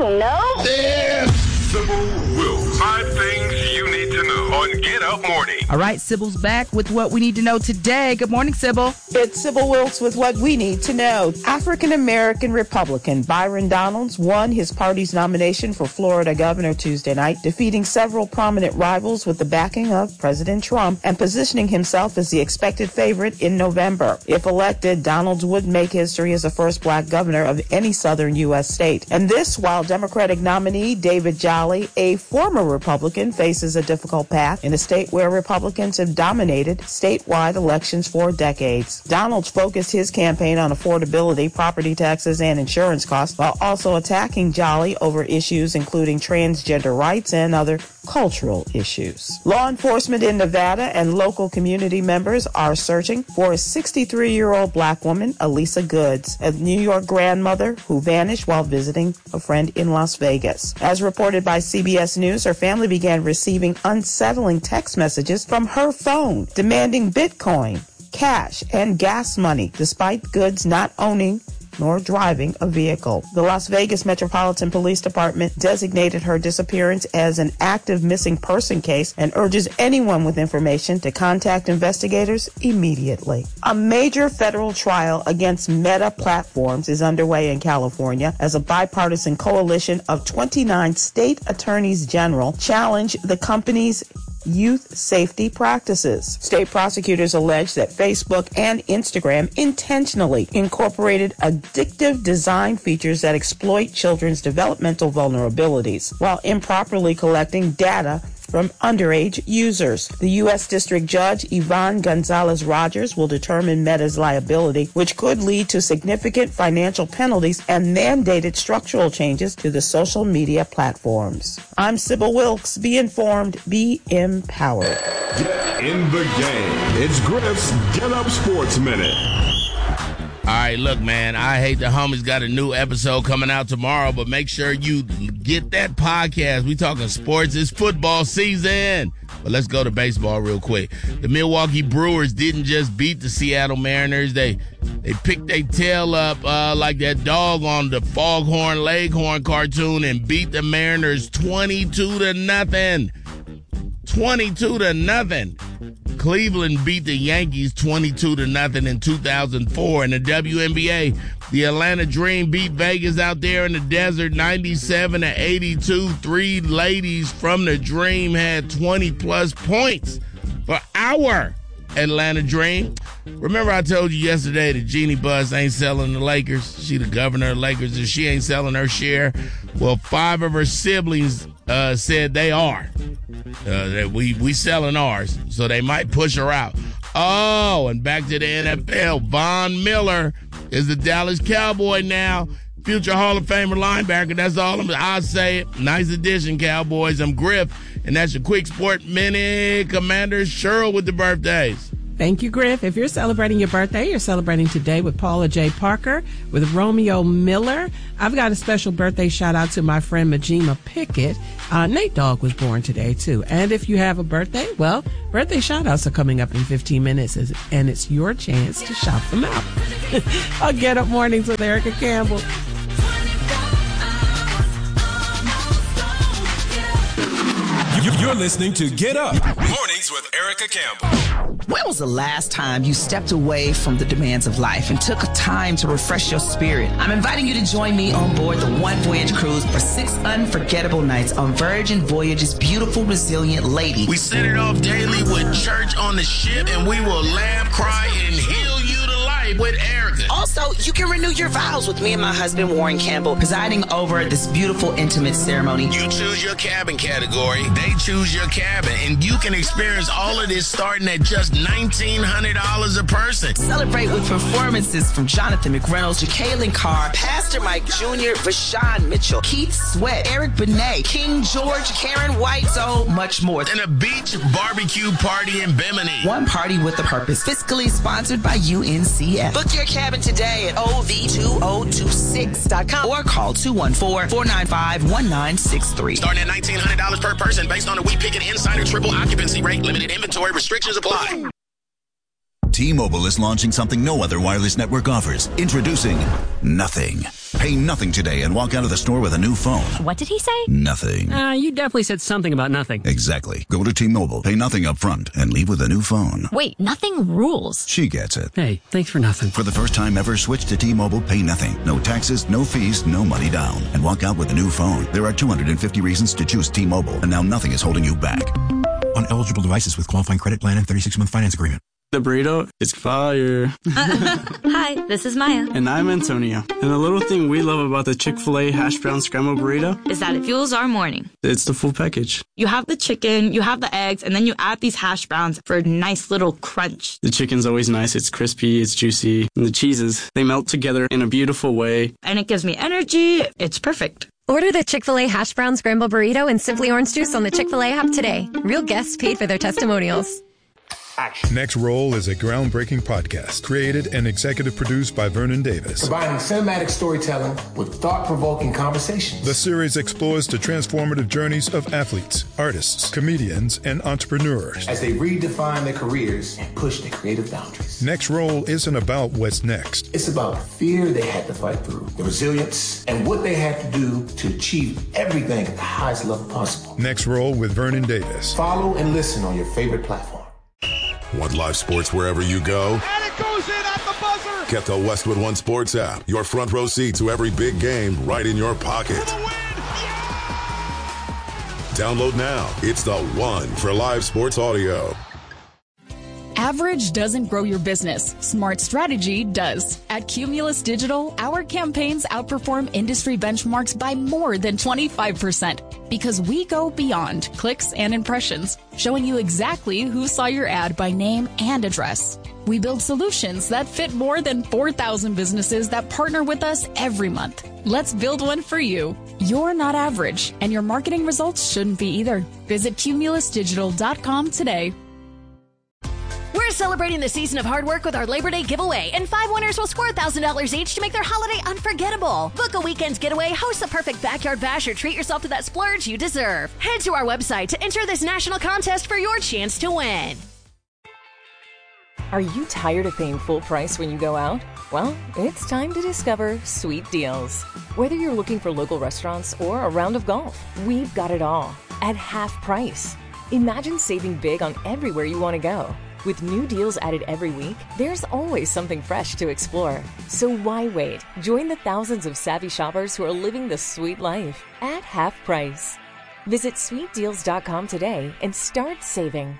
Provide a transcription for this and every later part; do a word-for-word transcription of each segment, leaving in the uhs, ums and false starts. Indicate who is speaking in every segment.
Speaker 1: you know?
Speaker 2: Yeah. Sybil Wilkes. Five things you need to know on Get Up Morning.
Speaker 3: All right, Sybil's back with what we need to know today. Good morning, Sybil.
Speaker 4: It's Sybil Wilkes with what we need to know. African-American Republican Byron Donalds won his party's nomination for Florida governor Tuesday night, defeating several prominent rivals with the backing of President Trump and positioning himself as the expected favorite in November. If elected, Donalds would make history as the first black governor of any southern U S state. And this while Democratic nominee David Jolly, a former Republican, faces a difficult path in a state where Republicans have dominated statewide elections for decades. Donalds focused his campaign on affordability, property taxes, and insurance costs, while also attacking Jolly over issues including transgender rights and other cultural issues. Law enforcement in Nevada and local community members are searching for a sixty-three-year-old black woman, Elisa Goods, a New York grandmother who vanished while visiting a friend in Las Vegas. As reported by C B S News, her family began receiving unsettling text messages from her phone demanding Bitcoin, cash, and gas money, despite Goods not owning nor driving a vehicle. The Las Vegas Metropolitan Police Department designated her disappearance as an active missing person case and urges anyone with information to contact investigators immediately. A major federal trial against Meta Platforms is underway in California as a bipartisan coalition of twenty-nine state attorneys general challenge the company's youth safety practices. State prosecutors allege that Facebook and Instagram intentionally incorporated addictive design features that exploit children's developmental vulnerabilities while improperly collecting data from underage users. The U S District Judge Yvonne Gonzalez-Rogers will determine Meta's liability, which could lead to significant financial penalties and mandated structural changes to the social media platforms. I'm Sybil Wilkes. Be informed, be empowered.
Speaker 2: Get in the game. It's Griff's Get Up Sports Minute.
Speaker 5: All right, look, man, I Hate the Homies got a new episode coming out tomorrow, but make sure you get that podcast. We talking sports. It's football season. But let's go to baseball real quick. The Milwaukee Brewers didn't just beat the Seattle Mariners. They they picked their tail up uh, like that dog on the Foghorn Leghorn cartoon and beat the Mariners twenty-two to nothing. twenty-two to nothing. Cleveland beat the Yankees twenty-two to nothing in two thousand four. In the W N B A, the Atlanta Dream beat Vegas out there in the desert ninety-seven to eighty-two. Three ladies from the Dream had twenty plus points for our Atlanta Dream. Remember I told you yesterday that Jeannie Buss ain't selling the Lakers. She the governor of the Lakers, and she ain't selling her share. Well, five of her siblings uh, said they are. Uh, that we, we selling ours, so they might push her out. Oh, and back to the N F L. Von Miller is the Dallas Cowboy now. Future Hall of Famer linebacker. That's all I'm, I'll say it. Nice addition, Cowboys. I'm Griff, and that's your Quick Sport Minute. Commander Cheryl with the birthdays.
Speaker 6: Thank you, Griff. If you're celebrating your birthday, you're celebrating today with Paula J. Parker, with Romeo Miller. I've got a special birthday shout out to my friend Majima Pickett. Uh, Nate Dogg was born today, too. And if you have a birthday, well, birthday shout outs are coming up in fifteen minutes, and it's your chance to shout them out. I'll Get Up Mornings with Erica Campbell.
Speaker 7: You're listening to Get Up Mornings with Erica Campbell.
Speaker 8: When was the last time you stepped away from the demands of life and took time to refresh your spirit? I'm inviting you to join me on board the One Voyage Cruise for six unforgettable nights on Virgin Voyage's beautiful, resilient Lady.
Speaker 5: We set it off daily with church on the ship, and we will laugh, cry, and heal you to life with Erica.
Speaker 8: Also, you can renew your vows with me and my husband, Warren Campbell, presiding over this beautiful, intimate ceremony.
Speaker 5: You choose your cabin category. They choose your cabin, and you can experience all of this starting at just nineteen hundred dollars a person.
Speaker 8: Celebrate with performances from Jonathan McReynolds, Jacqueline Carr, Pastor Mike Junior, Vashawn Mitchell, Keith Sweat, Eric Benet, King George, Karen White, so much more.
Speaker 5: And a beach barbecue party in Bimini.
Speaker 8: One party with a purpose. Fiscally sponsored by U N C F. Book your cabin today at O V two oh two six dot com or call two one four, four nine five, one nine six three.
Speaker 5: Starting at nineteen hundred dollars per person based on a We Pick It Insider triple occupancy rate. Limited inventory restrictions apply.
Speaker 9: T-Mobile is launching something no other wireless network offers. Introducing Nothing.
Speaker 1: Pay nothing today and walk out of the store with a new phone.
Speaker 9: What did he say?
Speaker 1: Nothing.
Speaker 10: Uh, you definitely said something about nothing.
Speaker 1: Exactly. Go to T-Mobile, pay nothing up front, and leave with a new phone.
Speaker 9: Wait, nothing rules.
Speaker 1: She gets it.
Speaker 10: Hey, thanks for nothing.
Speaker 1: For the first time ever, switch to T-Mobile, pay nothing. No taxes, no fees, no money down. And walk out with a new phone. There are two hundred fifty reasons to choose T-Mobile, and now nothing is holding you back.
Speaker 11: On eligible devices with qualifying credit plan and thirty-six month finance agreement.
Speaker 12: The burrito is fire.
Speaker 13: Hi, this is Maya.
Speaker 12: And I'm Antonio. And the little thing we love about the Chick-fil-A hash brown scramble burrito
Speaker 13: is that it fuels our morning.
Speaker 12: It's the full package.
Speaker 13: You have the chicken, you have the eggs, and then you add these hash browns for a nice little crunch.
Speaker 12: The chicken's always nice. It's crispy, it's juicy. And the cheeses, they melt together in a beautiful way.
Speaker 13: And it gives me energy. It's perfect.
Speaker 14: Order the Chick-fil-A hash brown scramble burrito and Simply Orange Juice on the Chick-fil-A app today. Real guests paid for their testimonials.
Speaker 15: Action. Next Roll is a groundbreaking podcast created and executive produced by Vernon Davis.
Speaker 16: Combining cinematic storytelling with thought-provoking conversations.
Speaker 15: The series explores the transformative journeys of athletes, artists, comedians, and entrepreneurs
Speaker 16: as they redefine their careers and push their creative boundaries.
Speaker 15: Next Roll isn't about what's next.
Speaker 16: It's about the fear they had to fight through, the resilience, and what they had to do to achieve everything at the highest level possible.
Speaker 15: Next Roll with Vernon Davis.
Speaker 16: Follow and listen on your favorite platform.
Speaker 2: Want live sports wherever you go?
Speaker 17: And it goes in at the buzzer!
Speaker 2: Get the Westwood One Sports app. Your front row seat to every big game right in your pocket.
Speaker 17: For the win! Yeah!
Speaker 2: Download now. It's the one for live sports audio.
Speaker 18: Average doesn't grow your business. Smart strategy does. At Cumulus Digital, our campaigns outperform industry benchmarks by more than twenty-five percent because we go beyond clicks and impressions, showing you exactly who saw your ad by name and address. We build solutions that fit more than four thousand businesses that partner with us every month. Let's build one for you. You're not average, and your marketing results shouldn't be either. Visit cumulus digital dot com today.
Speaker 19: We're celebrating the season of hard work with our Labor Day giveaway, and five winners will score one thousand dollars each to make their holiday unforgettable. Book a weekend's getaway, host a perfect backyard bash, or treat yourself to that splurge you deserve. Head to our website to enter this national contest for your chance to win.
Speaker 20: Are you tired of paying full price when you go out? Well, it's time to discover Sweet Deals. Whether you're looking for local restaurants or a round of golf, we've got it all at half price. Imagine saving big on everywhere you want to go. With new deals added every week, there's always something fresh to explore. So why wait? Join the thousands of savvy shoppers who are living the sweet life at half price. Visit sweet deals dot com today and start saving.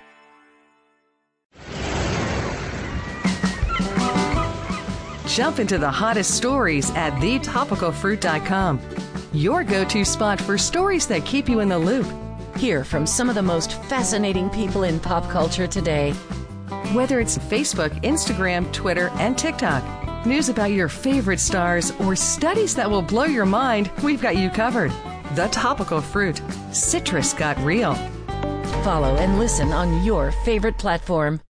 Speaker 21: Jump into the hottest stories at the topical fruit dot com. Your go-to spot for stories that keep you in the loop.
Speaker 22: Hear from some of the most fascinating people in pop culture today.
Speaker 21: Whether it's Facebook, Instagram, Twitter, and TikTok, news about your favorite stars, or studies that will blow your mind, we've got you covered. The Topical Fruit. Citrus got real.
Speaker 22: Follow and listen on your favorite platform.